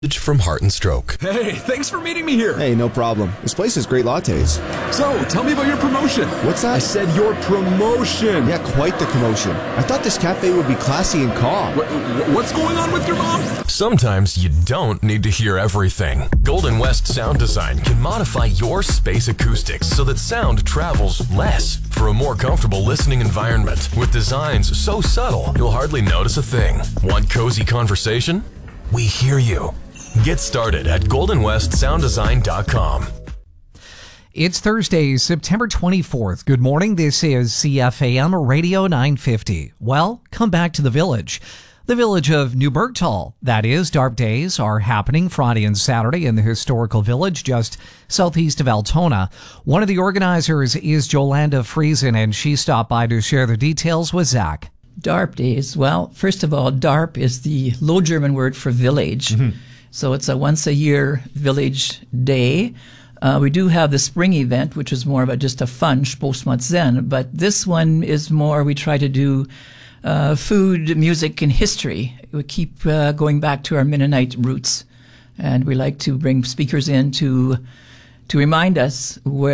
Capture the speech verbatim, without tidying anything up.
From Heart and Stroke. Hey, thanks for meeting me here. Hey, no problem. This place has great lattes. So, tell me about your promotion. What's that? I said your promotion. Yeah, quite the commotion. I thought this cafe would be classy and calm. What, what's going on with your mom? Sometimes you don't need to hear everything. Golden West Sound Design can modify your space acoustics so that sound travels less for a more comfortable listening environment. With designs so subtle, you'll hardly notice a thing. Want cozy conversation? We hear you. Get started at golden west sound design dot com. It's Thursday, September twenty-fourth. Good morning. This is C F A M Radio nine fifty. Well, come back to the village. The village of New Bergtal, that is, DARP Days are happening Friday and Saturday in the historical village just southeast of Altona. One of the organizers is Jolanda Friesen, and she stopped by to share the details with Zach. DARP Days. Well, first of all, DARP is the Low German word for village. Mm-hmm. So it's a once-a-year village day. Uh, we do have the spring event, which is more of a, just a fun Spostmatsen, but this one is more, we try to do uh, food, music, and history. We keep uh, going back to our Mennonite roots, and we like to bring speakers in to to remind us where